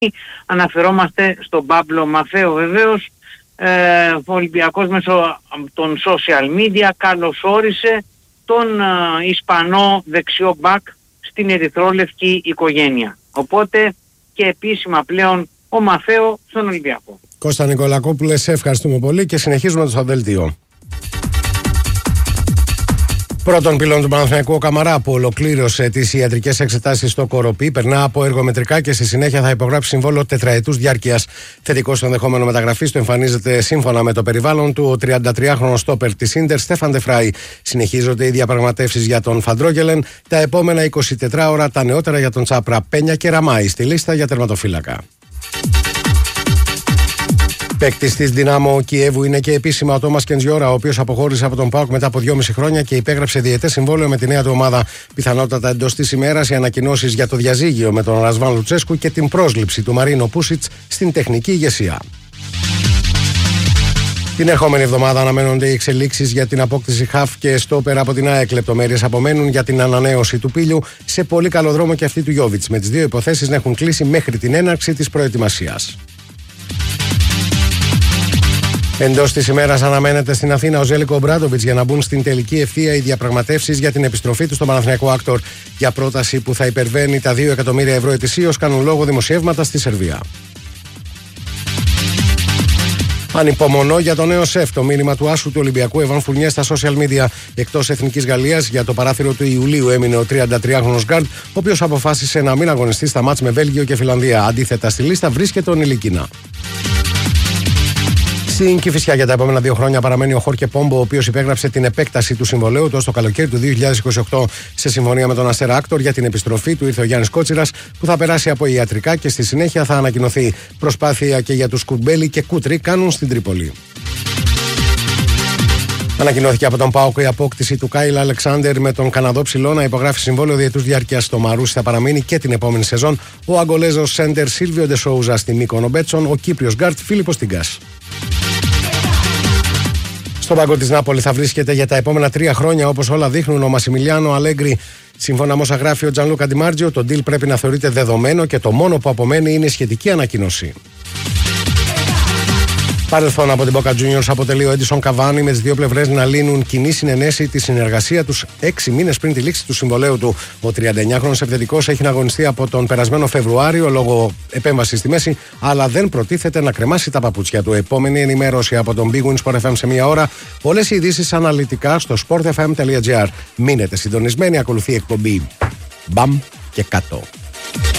Αναφερόμαστε στον Παύλο Μαθαίο βεβαίως. Ο Ολυμπιακός μέσω των social media καλωσόρισε τον Ισπανό δεξιό μπακ στην ερυθρόλευκη οικογένεια. Οπότε και επίσημα πλέον ο Μαθαίο στον Ολυμπιακό. Κώστα Νικολακόπουλε, σε ευχαριστούμε πολύ και συνεχίζουμε το στο δελτίο. Πρώτον πυλών του Παναθηναϊκού, ο Καμαρά, που ολοκλήρωσε τις ιατρικές εξετάσεις στο Κοροπή, περνά από εργομετρικά και στη συνέχεια θα υπογράψει συμβόλαιο τετραετούς διάρκειας. Θετικό στο ενδεχόμενο μεταγραφής του εμφανίζεται σύμφωνα με το περιβάλλον του ο 33χρονος στόπερ της Ίντερ, Στέφαν Ντεφράι. Συνεχίζονται οι διαπραγματεύσεις για τον Φαντρόγελεν. Τα επόμενα 24 ώρα τα νεότερα για τον Τσάπρα, Πένια και Ραμάη στη λίστα για τερματοφύλακα. Παίκτης της Δυνάμο Κιέβου είναι και επίσημα ο Τόμας Κεντζιόρα, ο οποίος αποχώρησε από τον ΠΑΟΚ μετά από 2,5 χρόνια και υπέγραψε διετές συμβόλαιο με τη νέα του ομάδα. Πιθανότατα εντός της ημέρας οι ανακοινώσεις για το διαζύγιο με τον Ρασβάν Λουτσέσκου και την πρόσληψη του Μαρίνο Πούσιτς στην τεχνική ηγεσία. Την ερχόμενη εβδομάδα αναμένονται οι εξελίξεις για την απόκτηση χαφ και στόπερ από την ΑΕΚ. Λεπτομέρειες απομένουν για την ανανέωση του Πίλιου, σε πολύ καλό δρόμο και αυτή του Γιόβιτς, με τις δύο υποθέσεις να έχουν κλείσει μέχρι την έναρξη της προετοιμασίας. Εντός της ημέρας αναμένεται στην Αθήνα ο Ζέλικο Ομπράντοβιτς για να μπουν στην τελική ευθεία οι διαπραγματεύσεις για την επιστροφή του στο Παναθηναϊκό Άκτορ. Για πρόταση που θα υπερβαίνει τα 2 εκατομμύρια ευρώ ετησίως, κάνουν λόγο δημοσιεύματα στη Σερβία. Ανυπομονώ για το νέο σεφ. Το μήνυμα του άσου του Ολυμπιακού Εβάν Φουρνιέ στα social media. Εκτός Εθνικής Γαλλίας, για το παράθυρο του Ιουλίου έμεινε ο 33χρονος γκάρντ, ο οποίος αποφάσισε να μην αγωνιστεί στα μάτς με Βέλγιο και Φιλανδία. Αντίθετα, στη λίστα βρίσκεται ο Νιλικίνα. Στην Κηφισιά για τα επόμενα 2 χρόνια παραμένει ο Χόρκε Πόμπο, ο οποίος υπέγραψε την επέκταση του συμβολαίου του ως το καλοκαίρι του 2028. Σε συμφωνία με τον Αστέρα Άκτορ για την επιστροφή του ήρθε ο Γιάννης Κότσιρας, που θα περάσει από ιατρικά και στη συνέχεια θα ανακοινωθεί. Προσπάθεια και για τους Κουρμπέλη και Κούτρι κάνουν στην Τρίπολη. Ανακοινώθηκε από τον ΠΑΟΚ η απόκτηση του Κάιλ Αλεξάνδερ με τον Καναδό ψηλό να υπογράφει συμβόλαιο διετούς διάρκειας στο Μαρούσι. Θα παραμείνει και την επόμενη σεζόν ο Αγκολέζος σέντερ Σίλβιο Ντεσόουζα στη Μύκονο Μπέτσον, ο Κύπριος γκάρτ Φίλιππος Τιγκάς. Στον πάγκο της Νάπολη θα βρίσκεται για τα επόμενα 3 χρόνια, όπως όλα δείχνουν, ο Μασιμιλιάνο Αλέγκρι. Σύμφωνα με όσα γράφει ο Τζανλούκα Ντιμάρτζιο, το deal πρέπει να θεωρείται δεδομένο και το μόνο που απομένει είναι η σχετική ανακοίνωση. Παρελθόν από την Boca Juniors αποτελεί ο Έντισον Καβάνι, με τις δύο πλευρές να λύνουν κοινή συνενέση τη συνεργασία τους 6 μήνες πριν τη λήξη του συμβολαίου του. Ο 39χρονος επιθετικός έχει να αγωνιστεί από τον περασμένο Φεβρουάριο λόγω επέμβασης στη μέση, αλλά δεν προτίθεται να κρεμάσει τα παπούτσια του. Επόμενη ενημέρωση από τον Big Win Sport FM σε 1 ώρα. Όλες οι ειδήσεις αναλυτικά στο sportfm.gr. Μείνετε συντονισμένοι, ακολουθεί η εκπομπή Μπαμ και κάτω.